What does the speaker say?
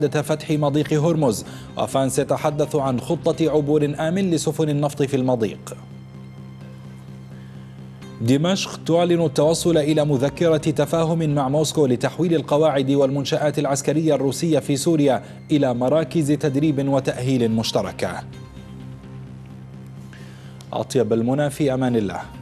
فتح مضيق هرمز، وفرانس يتحدث عن خطة عبور آمن لسفن النفط في المضيق. دمشق تعلن التوصل إلى مذكرة تفاهم مع موسكو لتحويل القواعد والمنشآت العسكرية الروسية في سوريا إلى مراكز تدريب وتأهيل مشتركة. أطيب المنى، في أمان الله.